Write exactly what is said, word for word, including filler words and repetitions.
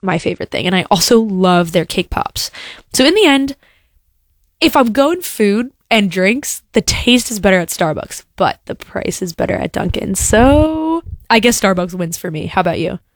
my favorite thing. And I also love their cake pops. So in the end, if I'm going food and drinks, the taste is better at Starbucks, but the price is better at Dunkin'. So I guess Starbucks wins for me. How about you?